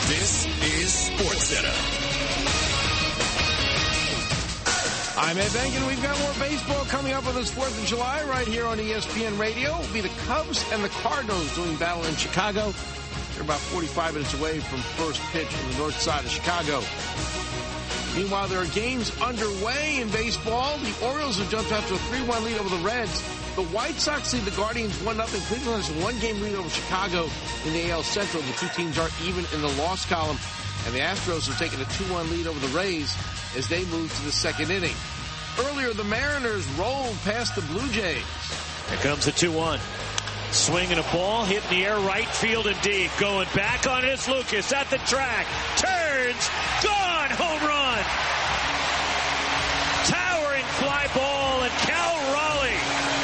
This is SportsCenter. I'm Ed Benkin. We've got more baseball coming up on this 4th of July right here on ESPN Radio. It'll be the Cubs and the Cardinals doing battle in Chicago. They're about 45 minutes away from first pitch on the north side of Chicago. Meanwhile, there are games underway in baseball. The Orioles have jumped out to a 3-1 lead over the Reds. The White Sox lead the Guardians 1-0. Cleveland has a one-game lead over Chicago in the AL Central. The two teams are even in the loss column. And the Astros have taken a 2-1 lead over the Rays as they move to the second inning. Earlier, the Mariners rolled past the Blue Jays. Here comes the 2-1. Swing and a ball, hit in the air, right field and deep. Going back on it is Lucas at the track. Turns, gone, home run. Towering fly ball, and Cal Raleigh.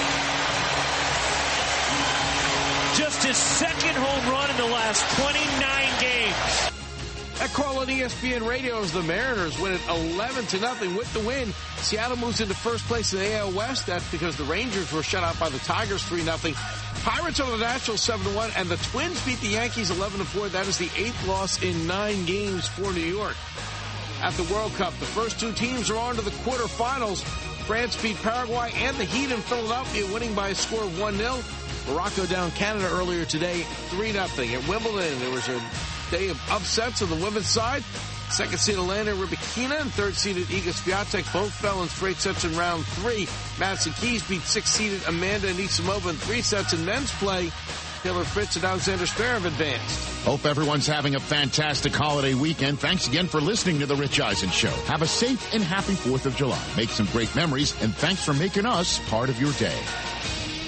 Just his second home run in the last 29 games. That call on ESPN Radio is the Mariners win it 11-0. With the win, Seattle moves into first place in the AL West. That's because the Rangers were shut out by the Tigers 3-0. Pirates over the Nationals 7-1, and the Twins beat the Yankees 11-4. That is the 8th loss in 9 games for New York. At the World Cup, the first two teams are on to the quarterfinals. France beat Paraguay and the Heat in Philadelphia, winning by a score of 1-0. Morocco down Canada earlier today, 3-0. At Wimbledon, there was a day of upsets on the women's side. Second-seeded Elena Rybakina and third-seeded Iga Swiatek both fell in straight sets in round 3. Madison Keys beat sixth-seeded Amanda Anisimova in 3 sets in men's play. Taylor Fritz and Alexander Zverev advanced. Hope everyone's having a fantastic holiday weekend. Thanks again for listening to The Rich Eisen Show. Have a safe and happy 4th of July. Make some great memories, and thanks for making us part of your day.